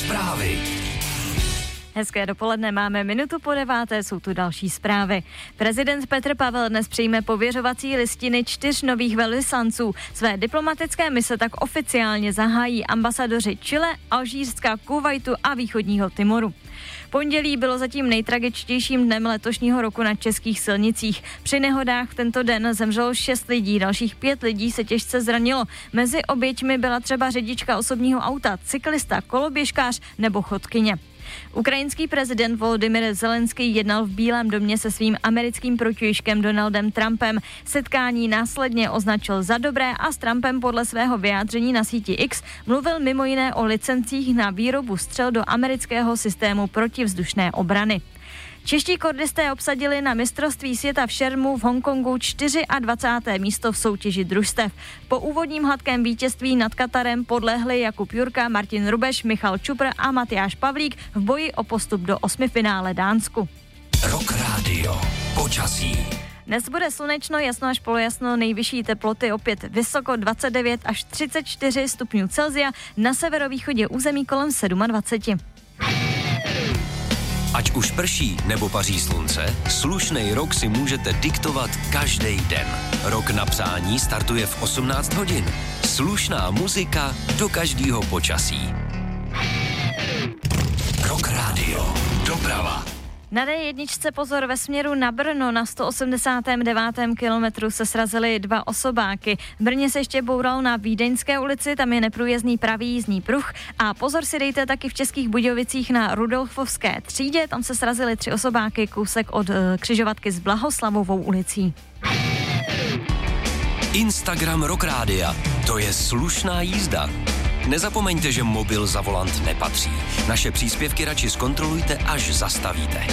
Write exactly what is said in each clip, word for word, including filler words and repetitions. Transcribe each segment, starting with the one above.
Zprávy. Hezké dopoledne, máme minutu po deváté, jsou tu další zprávy. Prezident Petr Pavel dnes přijme pověřovací listiny čtyř nových velvyslanců. Své diplomatické mise tak oficiálně zahájí ambasadoři Chile, Alžírska, Kuvajtu a východního Timoru. Pondělí bylo zatím nejtragičtějším dnem letošního roku na českých silnicích. Při nehodách tento den zemřelo šest lidí, dalších pět lidí se těžce zranilo. Mezi oběťmi byla třeba řidička osobního auta, cyklista, koloběžkář nebo chodkyně. Ukrajinský prezident Volodymyr Zelenský jednal v Bílém domě se svým americkým protějškem Donaldem Trumpem. Setkání následně označil za dobré a s Trumpem podle svého vyjádření na síti X mluvil mimo jiné o licencích na výrobu střel do amerického systému protivzdušné obrany. Čeští kordisté obsadili na mistrovství světa v šermu v Hongkongu dvacáté čtvrté místo v soutěži družstev. Po úvodním hladkém vítězství nad Katarem podlehli Jakub Jurka, Martin Rubeš, Michal Čupr a Matyáš Pavlík v boji o postup do osmifinále Dánsku. Rock Radio. Počasí. Dnes bude slunečno, jasno až polojasno, nejvyšší teploty opět vysoko dvacet devět až třicet čtyři stupňů Celsia, na severovýchodě území kolem dvacet sedm. Ať už prší nebo paří slunce, slušnej rok si můžete diktovat každý den. Rok na přání startuje v osmnáct hodin. Slušná muzika do každého počasí. Rock Radio. Doprava. Na dé jedna pozor ve směru na Brno, na sto osmdesátém devátém kilometru se srazily dva osobáky. V Brně se ještě boural na Vídeňské ulici, tam je neprůjezdný pravý jízdní pruh a pozor si dejte taky v Českých Budějovicích na Rudolfovské třídě, tam se srazily tři osobáky kousek od uh, křižovatky s Blahoslavovou ulicí. Instagram Rock Rádia, to je slušná jízda. Nezapomeňte, že mobil za volant nepatří. Naše příspěvky radši zkontrolujte, až zastavíte.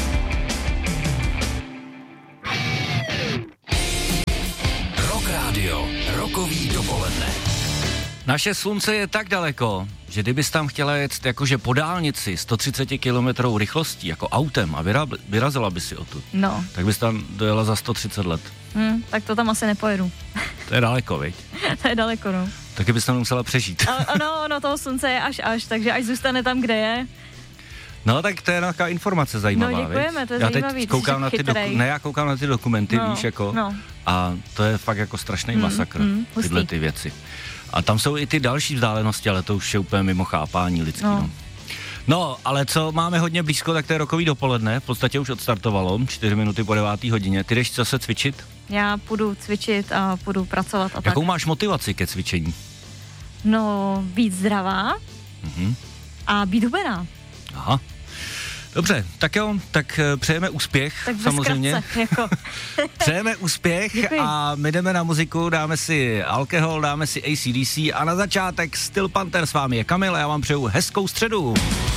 Rock Radio, rokový dopoledne. Naše slunce je tak daleko, že kdybys tam chtěla jet jakože po dálnici sto třicet kilometrů rychlostí, jako autem a vyra, vyrazila by si odtud, no. tak bys tam dojela za sto třicet let. Hmm, tak to tam asi nepojedu. To je daleko, viď? To je daleko, no. Taky bys tam musela přežít. Ano, no toho slunce je až až, takže až zůstane tam, kde je. No tak to je nějaká informace zajímavá, No děkujeme, viď? to je já zajímavý. teď koukám na ty doku- ne, já koukám na ty dokumenty, no, víš, jako, no. a to je fakt jako strašný mm, masakr, mm, tyhle ty věci. A tam jsou i ty další vzdálenosti, ale to už je úplně mimo chápání lidský, no. no. No, ale co máme hodně blízko, tak to je rokový dopoledne, v podstatě už odstartovalo, čtyři minuty po devátý hodině. Ty jdeš zase cvičit? Já půjdu cvičit a půjdu pracovat a tak. Jakou máš motivaci ke cvičení? No, být zdravá mhm. a být hubená. Aha. Dobře, tak jo, tak přejeme úspěch, tak samozřejmě. Zkratce, jako. Přejeme úspěch. Děkuji. A my jdeme na muziku, dáme si alkohol, dáme si A C D C a na začátek Steel Panther, s vámi je Kamil a já vám přeju hezkou středu.